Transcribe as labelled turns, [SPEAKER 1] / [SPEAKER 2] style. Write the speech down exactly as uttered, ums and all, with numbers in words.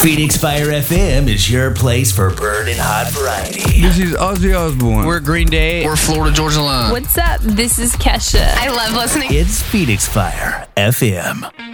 [SPEAKER 1] Phoenix Fire F M is your place for burning hot variety.
[SPEAKER 2] This is Ozzy Osbourne.
[SPEAKER 3] We're Green Day.
[SPEAKER 4] We're Florida Georgia Line.
[SPEAKER 5] What's up? This is Kesha.
[SPEAKER 6] I love listening.
[SPEAKER 1] It's Phoenix Fire F M.